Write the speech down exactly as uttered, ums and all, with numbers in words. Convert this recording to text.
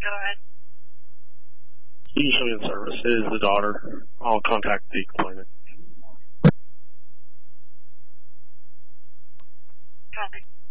Go ahead. Usually in service. It is the daughter. I'll contact the complainant. Copy.